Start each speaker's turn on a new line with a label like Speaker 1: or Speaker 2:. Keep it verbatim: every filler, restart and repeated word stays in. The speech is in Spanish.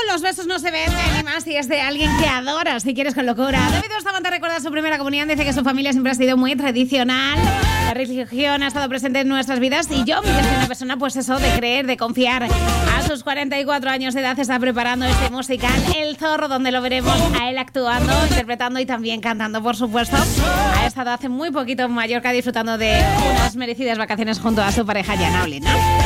Speaker 1: los besos no se ven, ni más si es de alguien que adoras, si quieres con locura. David Bustamante recuerda su primera comunión, dice que su familia siempre ha sido muy tradicional. La religión ha estado presente en nuestras vidas y yo, que soy una persona, pues eso, de creer, de confiar. A sus cuarenta y cuatro años de edad está preparando este musical El Zorro, donde lo veremos a él actuando, interpretando y también cantando, por supuesto. Ha estado hace muy poquito en Mallorca disfrutando de unas merecidas vacaciones junto a su pareja Yana Olina.